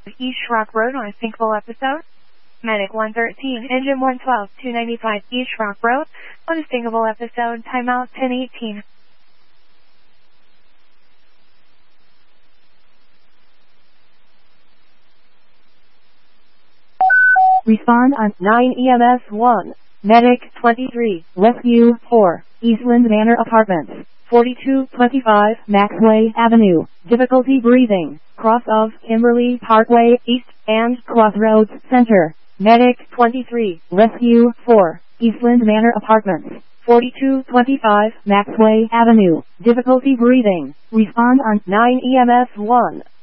East Rock Road on a sinkable episode. Medic 113, Engine 112, 295 East Rock Road on a sinkable episode. Timeout 10:18. Respond on 9 EMS 1. Medic 23, Rescue 4, Eastland Manor Apartments, 4225 Maxway Avenue. Difficulty breathing, cross of Kimberly Parkway East and Crossroads Center. Medic 23, Rescue 4, Eastland Manor Apartments, 4225 Maxway Avenue. Difficulty breathing. Respond on 9 EMS 1.